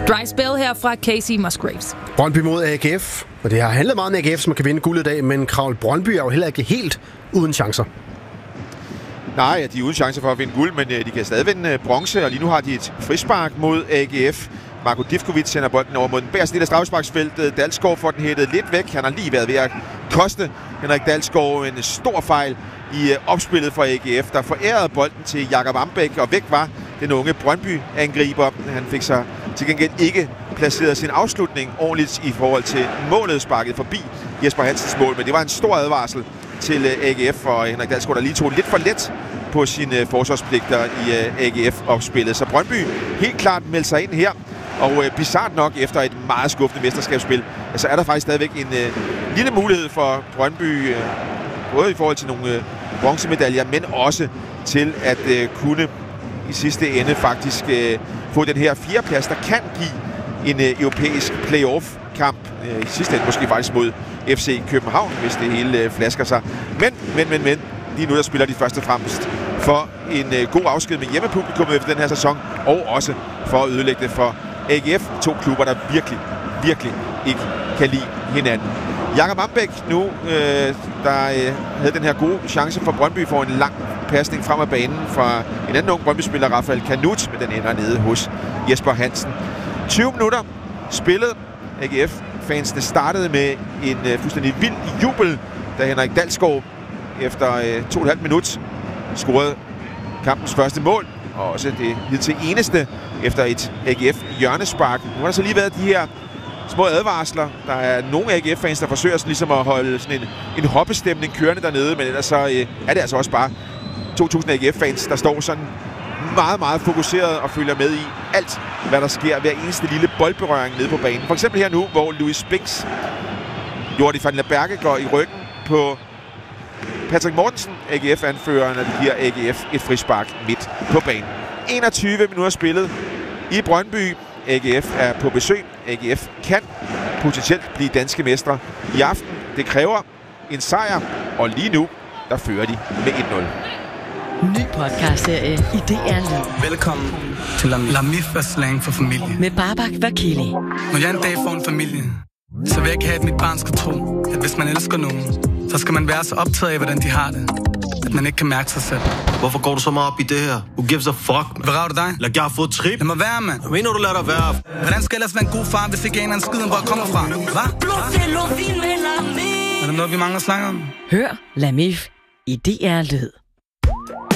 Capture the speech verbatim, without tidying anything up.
Dry spell her fra Casey Musgraves. Brøndby mod A G F, og det har handlet meget om A G F, som kan vinde guld i dag, men Kravl Brøndby er jo heller ikke helt uden chancer. Nej, de er uden chance for at vinde guld, men de kan stadig vinde bronze, og lige nu har de et frispark mod A G F. Marko Divkovic sender bolden over mod den bagerste del af straffesparksfeltet. Dalsgaard får den hættet lidt væk. Han har lige været ved at koste Henrik Dalsgaard en stor fejl i opspillet for A G F, der forærede bolden til Jakob Ambæk, og væk var den unge Brøndby-angriber. Han fik sig til gengæld ikke placeret sin afslutning ordentligt i forhold til målet, sparket forbi Jesper Hansens mål, men det var en stor advarsel til A G F, og Henrik Dalsgaard, der lige tog lidt for let på sine forsvarspligter i A G F-opspillet. Så Brøndby helt klart meldte sig ind her, og øh, bizarrt nok efter et meget skuffende mesterskabsspil, altså er der faktisk stadigvæk en øh, lille mulighed for Brøndby, øh, både i forhold til nogle øh, bronzemedaljer, men også til at øh, kunne i sidste ende faktisk øh, få den her fjerdeplads, der kan give en øh, europæisk playoff-kamp. Øh, I sidste ende måske faktisk mod F C København, hvis det hele øh, flasker sig. Men, men, men, men, lige nu der spiller de først og fremmest for en øh, god afsked med hjemmepublikum efter den her sæson, og også for at ødelægge det for A G F, to klubber, der virkelig, virkelig ikke kan lide hinanden. Jakob Ambæk nu, øh, der øh, havde den her gode chance for Brøndby for en lang pasning frem af banen fra en anden ung Brøndby-spiller, Rafael Kanut, men den ender nede hos Jesper Hansen. tyve minutter spillet. A G F-fansene startede med en øh, fuldstændig vild jubel, da Henrik Dalsgaard efter øh, to og et halvt minut scorede kampens første mål, og også det hidtil eneste efter et A G F-hjørnespark. Nu har der så lige været de her små advarsler. Der er nogle A G F-fans, der forsøger sådan ligesom at holde sådan en, en hoppestemning kørende dernede, men ellers så øh, er det altså også bare to tusind A G F-fans, der står sådan meget, meget fokuseret og følger med i alt, hvad der sker hver eneste lille boldberøring nede på banen. For eksempel her nu, hvor Louis Spinks, Jordi van der Berge går i ryggen på Patrick Mortensen, A G F-anføreren, og det giver A G F et frispark midt på banen. enogtyve minutter spillet i Brøndby. A G F er på besøg. A G F kan potentielt blive danske mestre i aften. Det kræver en sejr, og lige nu, der fører de med et nul. Ny podcastserie i D R Lyd. Velkommen til Lamif er slang for familie. Med Babak Vakili. Når jeg en dag får en familie, så vil jeg ikke have, at mit barn skal tro, at hvis man elsker nogen, så skal man være så optaget af, hvordan de har det, at man ikke kan mærke sig selv. Hvorfor går du så meget op i det her? Who gives a fuck? Hvad rager det dig? Lad jeg få et trip. Lad mig være, mand. Hvad mener du, lad dig være? Hvordan skal jeg ellers være en god far, hvis ikke jeg aner en skid om, hvor jeg kommer fra? Hvad? Er der noget, vi mangler slang om? Hør Lamif i D R Lyd.